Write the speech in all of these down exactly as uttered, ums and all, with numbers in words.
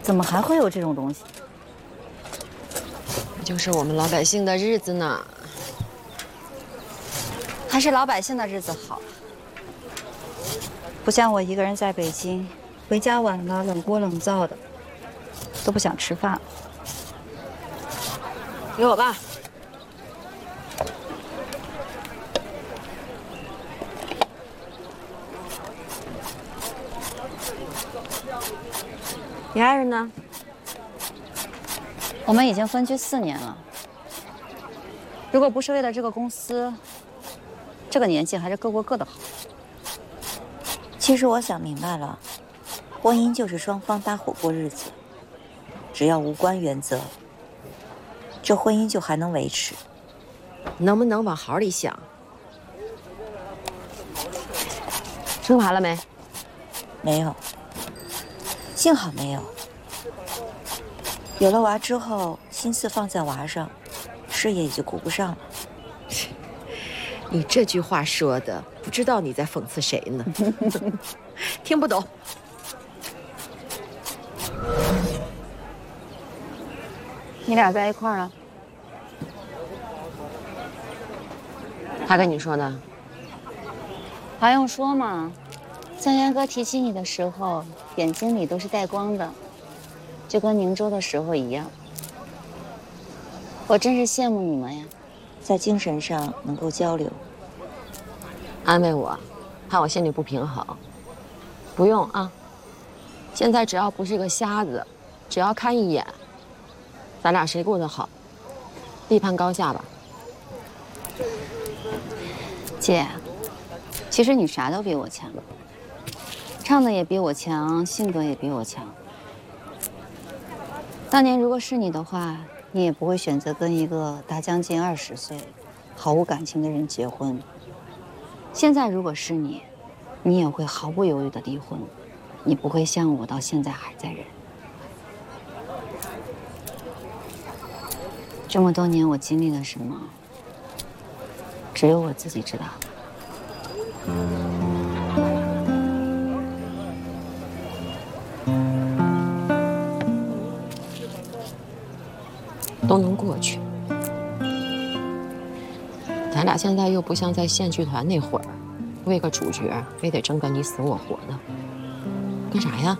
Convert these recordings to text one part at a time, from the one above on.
怎么还会有这种东西？ 就是我们老百姓的日子呢。 还是老百姓的日子好，不像我一个人在北京，回家晚了冷锅冷灶的，都不想吃饭了。 给我吧。你爱人呢？ 我们已经分居四年了。如果不是为了这个公司，这个年纪还是各过各的好。 其实我想明白了，婚姻就是双方搭伙过日子，只要无关原则，这婚姻就还能维持。 能不能往好里想？生娃了没？ 没有，幸好没有。有了娃之后，心思放在娃上，事业也就顾不上了。 你这句话说的，不知道你在讽刺谁呢？听不懂。 你俩在一块儿了？ 他跟你说的？ 还用说吗？三元哥提起你的时候，眼睛里都是带光的，就跟宁州的时候一样。我真是羡慕你们呀， 在精神上能够交流。 安慰我，怕我心里不平衡。不用啊，现在只要不是个瞎子，只要看一眼，咱俩谁过得好，立判高下吧。 姐，其实你啥都比我强，唱的也比我强，性格也比我强。当年如果是你的话，你也不会选择跟一个大将近二十岁、毫无感情的人结婚。现在如果是你，你也会毫不犹豫的离婚，你不会像我到现在还在忍。这么多年我经历了什么，只有我自己知道。 都能过去。咱俩现在又不像在县剧团那会儿，为个主角非得争个你死我活的，干啥呀？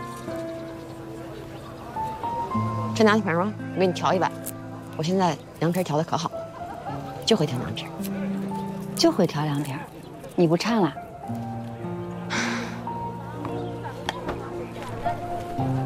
这拿铁瓶吗？我给你调一碗。我现在凉皮调的可好，就会调凉皮， 就会调凉皮儿，你不唱啦？